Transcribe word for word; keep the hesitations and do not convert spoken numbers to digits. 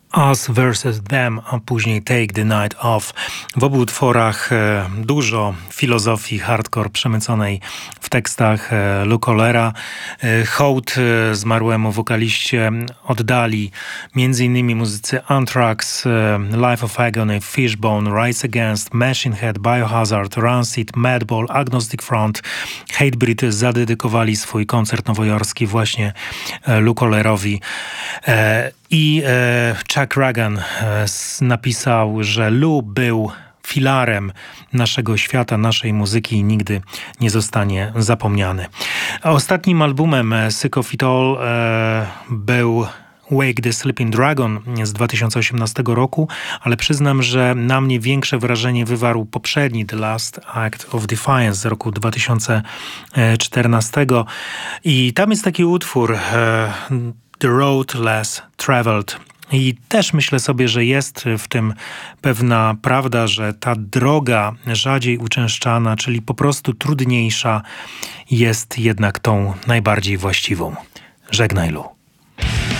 Us versus Them, a później Take the Night Off. W obu utworach e, dużo filozofii hardcore przemyconej w tekstach e, Lou Collera. E, hołd e, zmarłemu wokaliście oddali m.in. muzycy Anthrax, e, Life of Agony, Fishbone, Rise Against, Machine Head, Biohazard, Rancid, Madball, Agnostic Front, Hatebreed zadedykowali swój koncert nowojorski właśnie e, Lou Collerowi. E, I e, Chuck Ragan e, napisał, że Lou był filarem naszego świata, naszej muzyki i nigdy nie zostanie zapomniany. A ostatnim albumem Sick of It All e, był Wake the Sleeping Dragon z dwa tysiące osiemnastego roku, ale przyznam, że na mnie większe wrażenie wywarł poprzedni The Last Act of Defiance z roku dwa tysiące czternastego. I tam jest taki utwór e, The Road Less Traveled. I też myślę sobie, że jest w tym pewna prawda, że ta droga rzadziej uczęszczana, czyli po prostu trudniejsza, jest jednak tą najbardziej właściwą. Żegnaj, Lou.